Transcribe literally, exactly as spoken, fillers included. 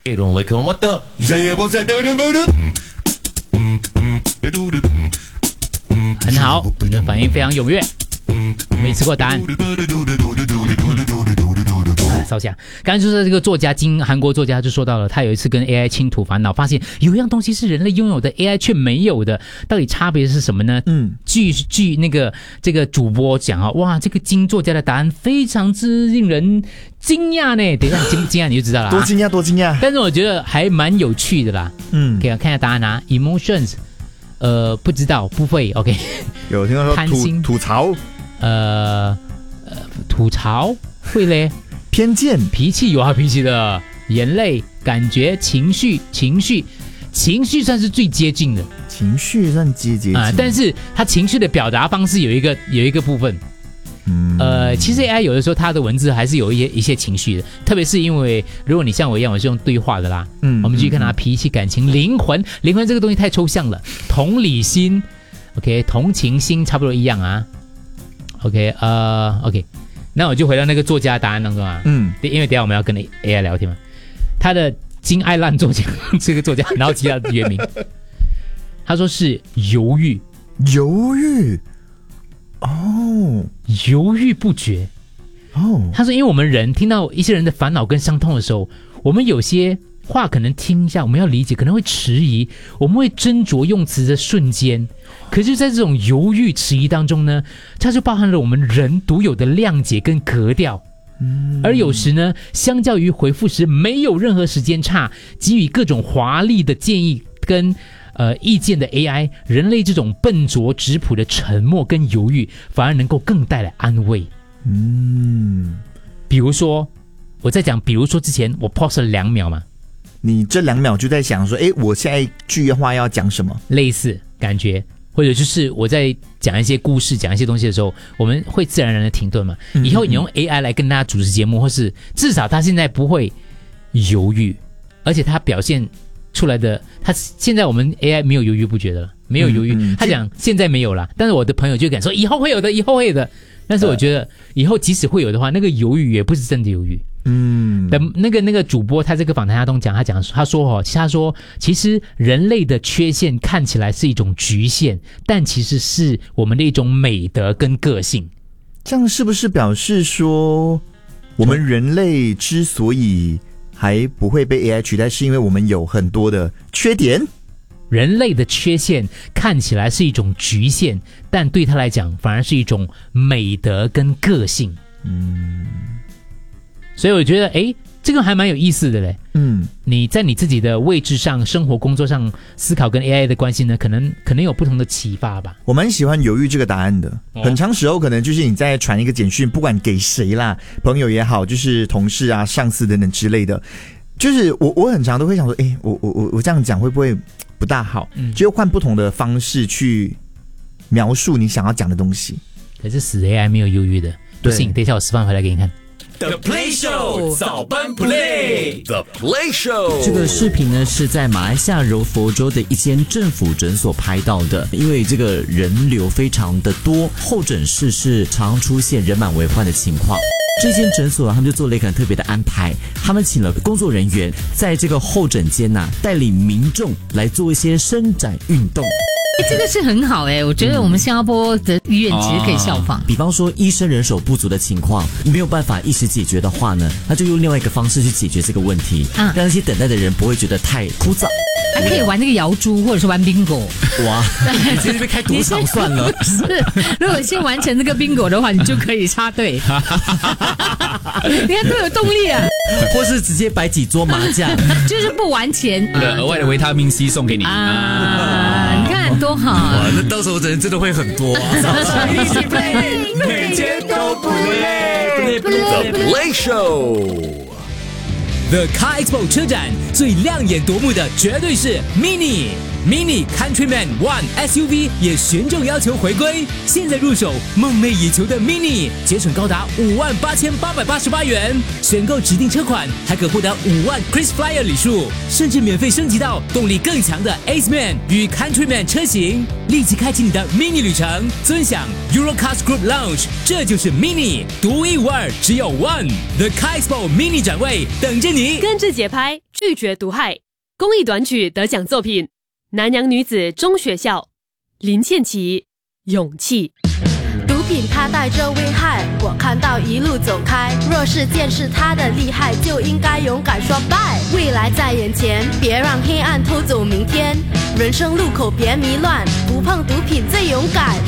很好，你的反应非常踊跃。没吃过答案。烧香，刚才就是这个作家金韩国作家就说到了，他有一次跟 A I 倾吐烦恼，发现有一样东西是人类拥有的 A I 却没有的，到底差别是什么呢？嗯，据据那个这个主播讲啊，哇，这个金作家的答案非常之令人惊讶呢。等一下惊不惊讶你就知道了， 多惊讶多惊讶。 但是我觉得还蛮有趣的啦。嗯，可以看一下答案啊 ，emotions， 呃，不知道不会 ，OK。 有听到说吐吐槽， 呃呃，吐槽会嘞。 偏见， 脾气有好脾气的，眼泪，感觉，情绪，情绪，情绪算是最接近的， 情绪算接近啊、 呃，但是他情绪的表达方式有一个有一个部分，嗯，呃，其实 A I 有的时候它的文字还是有一些一些情绪的，特别是因为如果你像我一样，我是用对话的啦，嗯，我们继续看他脾气、感情、灵魂，灵魂这个东西太抽象了，同理心 ，OK， 同情心差不多一样啊 ，OK， 呃 ，OK。那我就回到那个作家答案当中啊，嗯，因为等一下我们要跟 A I 聊天嘛，他的金爱烂作家这个作家，然后其他的原名，他说是犹豫， 犹豫，哦， 犹豫不决，哦，他说因为我们人听到一些人的烦恼跟伤痛的时候，我们有些话可能听一下，我们要理解，可能会迟疑，我们会斟酌用词的瞬间。可是在这种犹豫迟疑当中呢，它就包含了我们人独有的谅解跟格调。嗯，而有时呢，相较于回复时没有任何时间差，给予各种华丽的建议跟呃意见的 A I， 人类这种笨拙质朴的沉默跟犹豫，反而能够更带来安慰。嗯，比如说我在讲，比如说之前我 pause 了两秒嘛。 你这两秒就在想说，哎，我下一句的话要讲什么？ 类似感觉，或者就是我在讲一些故事、讲一些东西的时候，我们会自然而然的停顿嘛。嗯嗯嗯，以后你用 A I 来跟大家主持节目，或是至少他现在不会犹豫，而且他表现出来的，他现在我们 A I 没有犹豫不决的了，没有犹豫。嗯嗯，他讲现在没有了，但是我的朋友就敢说以后会有的，以后会有的。但是我觉得以后即使会有的话，那个犹豫也不是真的犹豫。嗯，那个那个主播他这个访谈他都讲，他讲他说哦，他说其实人类的缺陷看起来是一种局限，但其实是我们的一种美德跟个性。 这样是不是表示说，我们人类之所以还不会被 A I 取代，是因为我们有很多的缺点？ 人类的缺陷看起来是一种局限，但对他来讲反而是一种美德跟个性。嗯。所以我觉得，哎，这个还蛮有意思的嘞。嗯，你在你自己的位置上、生活、工作上思考跟 A I 的关系呢，可能可能有不同的启发吧。 我蛮喜欢犹豫这个答案的。哦、很长时候可能就是你在传一个简讯，不管给谁啦，朋友也好，就是同事啊、上司等等之类的，就是我我很常都会想说，哎，我我我我这样讲会不会不大好？嗯，就换不同的方式去描述你想要讲的东西。 可是死 A I 没有犹豫的，不信，等一下我示范回来给你看。 The Play Show 早班 Play The Play Show 这个视频呢是在马来西亚柔佛州的一间政府诊所拍到的，因为这个人流非常的多，候诊室是常出现人满为患的情况。这间诊所他们就做了一个很特别的安排，他们请了工作人员在这个候诊间呐、啊、带领民众来做一些伸展运动。 这个是很好哎、欸，我觉得我们新加坡的医院其实可以效仿、 嗯哦。比方说医生人手不足的情况，没有办法一时解决的话呢，那就用另外一个方式去解决这个问题，嗯、让那些等待的人不会觉得太枯燥。 还可以玩那个摇珠，或者是玩 bingo。 哇，你直接开赌场算了。 是，如果先完成这个 bingo 的话，你就可以插队。你看多有动力啊！ 或是直接摆几桌麻将， 就是不玩钱。 额外的维他命 C 送给你啊！啊你看多好、啊！ 哇，那到时候人真的会很多、啊。 早上一起 play， 每天都不累。The Play Show。The Car Expo 车展最亮眼夺目的绝对是 Mini。 Mini Countryman One S U V 也选种要求回归，现在入手梦寐以求的 Mini， 节省高达五万八千八百八十八元，选购指定车款还可获得五万 KrisFlyer 礼数，甚至免费升级到动力更强的 Aceman 与 Countryman 车型，立即开启你的 Mini 旅程，尊享 Eurocars Group Lounge， 这就是 Mini 独一无二，只有 One The Car Expo Mini 展位等着你， 跟着节拍，拒绝毒害。公益短曲得奖作品：南洋女子中学校，林倩琪，勇气。 毒品它带着危害，我看到一路走开。若是见识它的厉害，就应该勇敢说拜。未来在眼前，别让黑暗偷走明天。人生路口别迷乱，不碰毒品最勇敢。